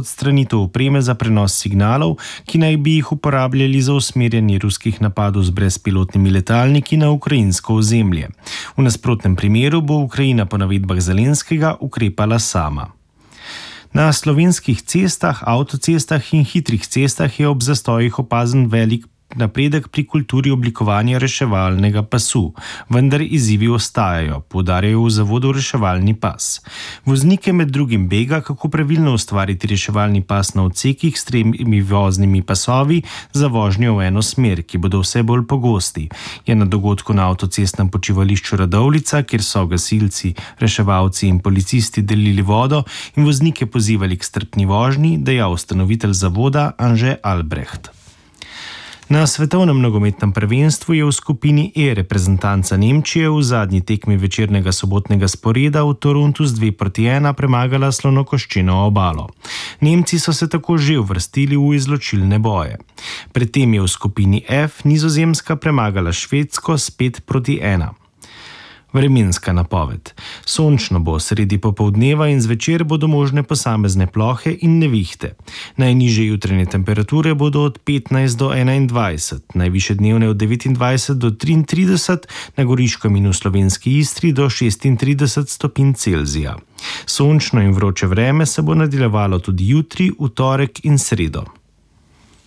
odstranitev opreme za prenos signalov, ki naj bi jih uporabljali za usmerjanje ruskih napadov z brezpilotnimi letalniki na ukrajinsko ozemlje. V nasprotnem primeru bo Ukrajina po navedbah Zelenskega ukrepala sama. Na slovenskih cestah, avtocestah in hitrih cestah je ob zastojih opazen velik napredek pri kulturi oblikovanja reševalnega pasu, vendar izzivi ostajajo, poudarjajo v zavodu Reševalni pas. Voznike med drugim bega, kako pravilno ustvariti reševalni pas na odsekih s 3 voznimi pasovi za vožnjo v eno smer, ki bodo vse bolj pogosti. Je na dogodku na avtocestnem počivališču Radovljica, kjer so gasilci, reševalci in policisti delili vodo in voznike pozivali k strpni vožnji, dejal ustanovitelj zavoda Anže Albrecht. Na svetovnem nogometnem prvenstvu je v skupini E reprezentanca Nemčije v zadnji tekmi večernega sobotnega sporeda v Torontu z 2-1 premagala Slonokoščeno obalo. Nemci so se tako že uvrstili v izločilne boje. Predtem je v skupini F Nizozemska premagala Švedsko s 5-1. Vremenska napoved. Sončno bo, sredi popoldneva in zvečer bodo možne posamezne plohe in nevihte. Najnižje jutranje temperature bodo od 15 do 21, najvišje dnevne od 29 do 33, na Goriškem in v slovenski Istri do 36 stopinj Celzija. Sončno in vroče vreme se bo nadaljevalo tudi jutri, v torek in sredo.